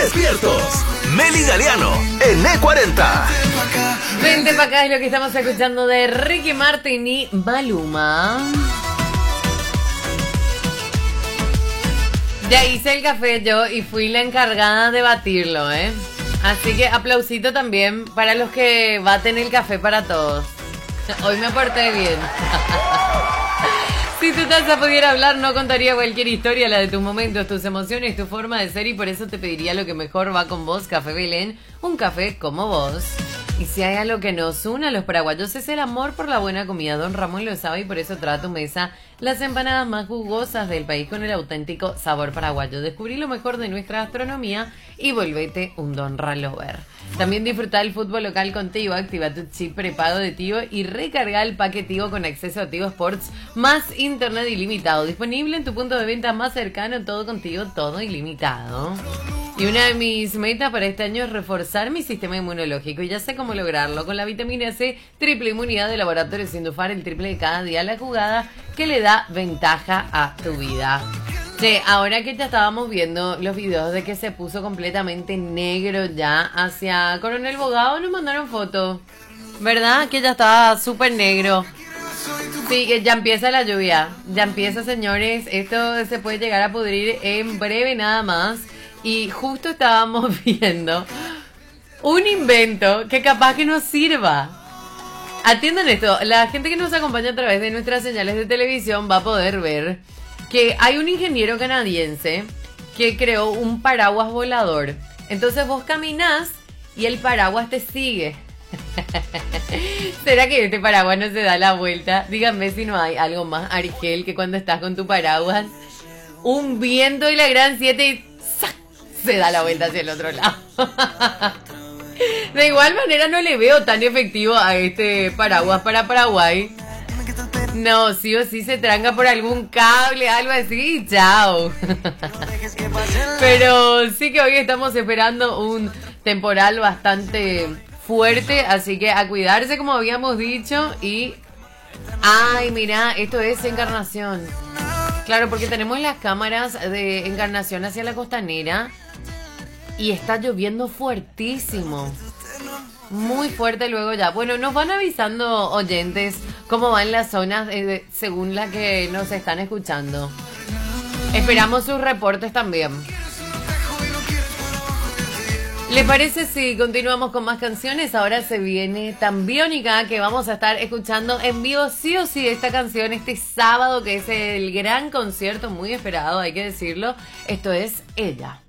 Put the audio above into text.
Despiertos. Meli Galeano en E40. Vente pa' acá es lo que estamos escuchando de Ricky Martin y Maluma. Ya hice el café yo y fui la encargada de batirlo, ¿eh? Así que aplausito también para los que baten el café para todos. Hoy me porté bien. Si tu taza pudiera hablar, no contaría cualquier historia, la de tus momentos, tus emociones, tu forma de ser, y por eso te pediría lo que mejor va con vos, Café Belén, un café como vos. Y si hay algo que nos une a los paraguayos es el amor por la buena comida. Don Ramón lo sabe y por eso trae a tu mesa las empanadas más jugosas del país con el auténtico sabor paraguayo. Descubrí lo mejor de nuestra gastronomía y volvete un Don Ralover. También disfruta el fútbol local con Tigo. Activa tu chip prepago de Tigo y recarga el paquete Tigo con acceso a Tigo Sports más internet ilimitado. Disponible en tu punto de venta más cercano, todo contigo, todo ilimitado. Y una de mis metas para este año es reforzar mi sistema inmunológico. Y ya sé cómo lograrlo. Con la vitamina C, triple inmunidad de Laboratorio Sindufar, el triple de cada día a la jugada que le da ventaja a tu vida. Sí, ahora que ya estábamos viendo los videos de que se puso completamente negro ya hacia Coronel Bogado, nos mandaron fotos. ¿Verdad? Que ya estaba súper negro. Sí, que ya empieza la lluvia. Ya empieza, señores. Esto se puede llegar a pudrir en breve nada más. Y justo estábamos viendo un invento que capaz que nos sirva. Atiendan esto, la gente que nos acompaña a través de nuestras señales de televisión va a poder ver que hay un ingeniero canadiense que creó un paraguas volador. Entonces vos caminás y el paraguas te sigue. ¿Será que este paraguas no se da la vuelta? Díganme si no hay algo más argel que cuando estás con tu paraguas, un viento y la gran 7 y ¡sac! Se da la vuelta hacia el otro lado. De igual manera no le veo tan efectivo a este paraguas para Paraguay. No, sí o sí se tranca por algún cable, algo así y chao. Pero sí que hoy estamos esperando un temporal bastante fuerte, así que a cuidarse como habíamos dicho. Y... ay, mira, esto es Encarnación. Claro, porque tenemos las cámaras de Encarnación hacia la costanera y está lloviendo fuertísimo. Muy fuerte luego ya. Bueno, nos van avisando oyentes cómo van las zonas según la que nos están escuchando. Esperamos sus reportes también. ¿Les parece si continuamos con más canciones? Ahora se viene Tan Biónica, que vamos a estar escuchando en vivo sí o sí esta canción este sábado, que es el gran concierto muy esperado, hay que decirlo. Esto es Ella.